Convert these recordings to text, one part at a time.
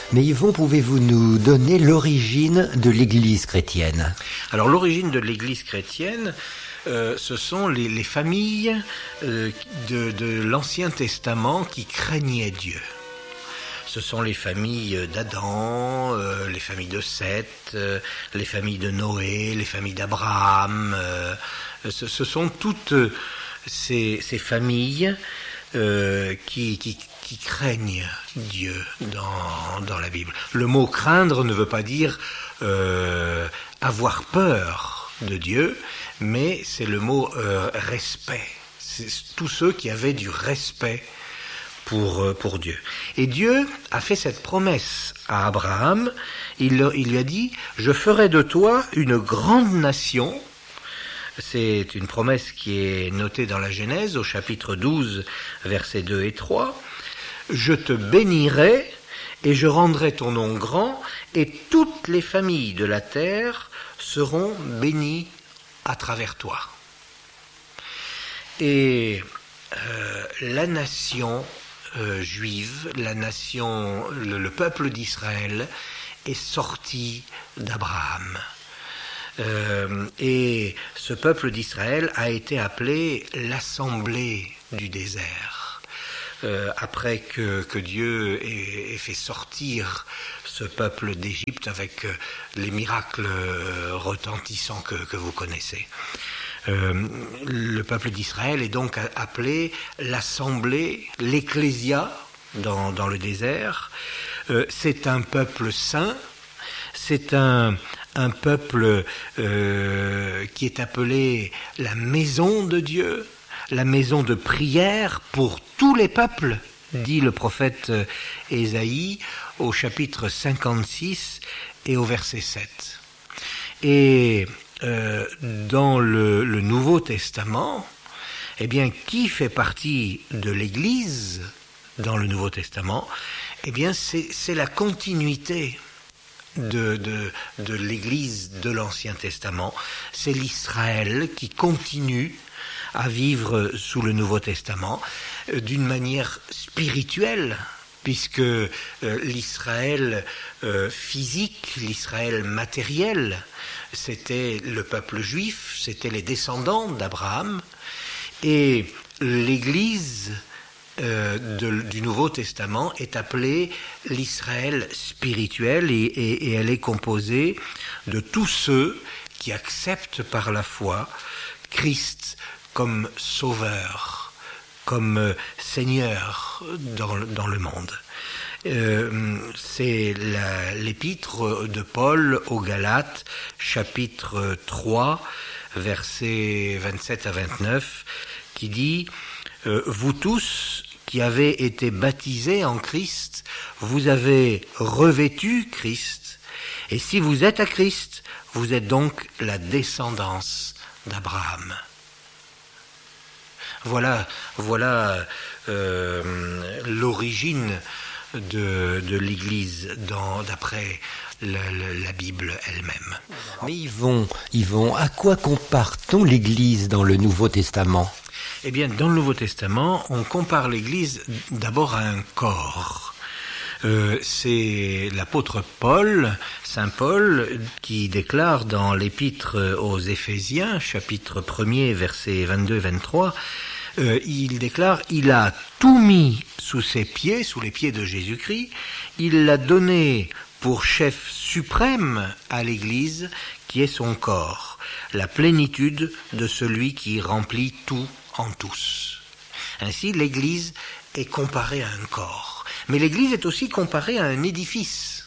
Mais Yvon, pouvez-vous nous donner l'origine de l'Église chrétienne ? Alors l'origine de l'Église chrétienne, ce sont les familles de l'Ancien Testament qui craignaient Dieu. Ce sont les familles d'Adam, les familles de Seth, les familles de Noé, les familles d'Abraham. Ce sont toutes ces familles qui craignent Dieu dans la Bible. Le mot craindre ne veut pas dire avoir peur de Dieu, mais c'est le mot respect. C'est tous ceux qui avaient du respect pour Dieu. Et Dieu a fait cette promesse à Abraham. Il lui a dit « Je ferai de toi une grande nation ». C'est une promesse qui est notée dans la Genèse au chapitre 12, versets 2 et 3. « Je te bénirai et je rendrai ton nom grand et toutes les familles de la terre seront bénies à travers toi. » Et la nation juive, la nation, le peuple d'Israël est sorti d'Abraham. Et ce peuple d'Israël a été appelé l'assemblée du désert. Après que Dieu ait fait sortir ce peuple d'Égypte avec les miracles retentissants que vous connaissez. Le peuple d'Israël est donc appelé l'assemblée, l'ecclésia dans le désert. C'est un peuple saint, c'est un peuple qui est appelé la maison de Dieu, la maison de prière pour tous les peuples, dit le prophète Ésaïe au chapitre 56 et au verset 7. Et dans le Nouveau Testament, eh bien, qui fait partie de l'Église dans le Nouveau Testament? Eh bien, c'est la continuité de l'Église de l'Ancien Testament. C'est l'Israël qui continue à vivre sous le Nouveau Testament d'une manière spirituelle, puisque l'Israël physique, l'Israël matériel, c'était le peuple juif, c'était les descendants d'Abraham, et l'Église du Nouveau Testament est appelée l'Israël spirituel, et elle est composée de tous ceux qui acceptent par la foi Christ comme sauveur, comme Seigneur dans le monde. C'est l'épître de Paul aux Galates, chapitre 3, versets 27 à 29, qui dit « Vous tous qui avez été baptisés en Christ, vous avez revêtu Christ, et si vous êtes à Christ, vous êtes donc la descendance d'Abraham. » Voilà l'origine de l'Église d'après la Bible elle-même. Mais Yvon, à quoi compare-t-on l'Église dans le Nouveau Testament ? Eh bien, dans le Nouveau Testament, on compare l'Église d'abord à un corps. C'est l'apôtre Paul, saint Paul, qui déclare dans l'épître aux Éphésiens, chapitre 1er, versets 22-23, il déclare « Il a tout mis sous ses pieds, sous les pieds de Jésus-Christ, il l'a donné pour chef suprême à l'Église, qui est son corps, la plénitude de celui qui remplit tout en tous. » Ainsi, l'Église est comparée à un corps. Mais l'Église est aussi comparée à un édifice.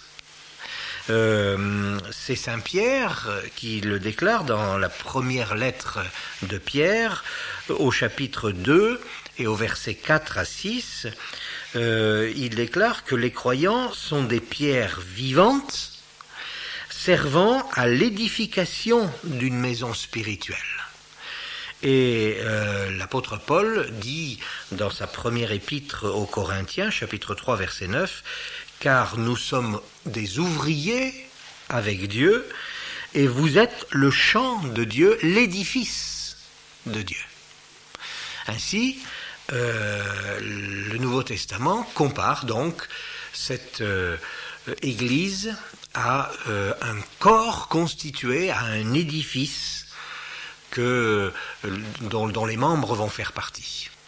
C'est saint Pierre qui le déclare dans la première lettre de Pierre, au chapitre 2 et au verset 4 à 6. Il déclare que les croyants sont des pierres vivantes servant à l'édification d'une maison spirituelle. Et l'apôtre Paul dit dans sa première épître aux Corinthiens, chapitre 3, verset 9, « Car nous sommes des ouvriers avec Dieu, et vous êtes le champ de Dieu, l'édifice de Dieu. » Ainsi, le Nouveau Testament compare donc cette Église à un corps constitué, à un édifice dont les membres vont faire partie.